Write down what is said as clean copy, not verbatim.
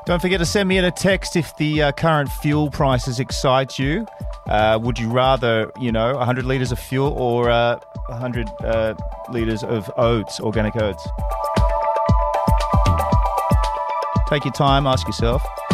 Don't forget to send me in a text if the current fuel prices excite you. Would you rather, 100 litres of fuel or 100 litres of oats, organic oats? Take your time, ask yourself.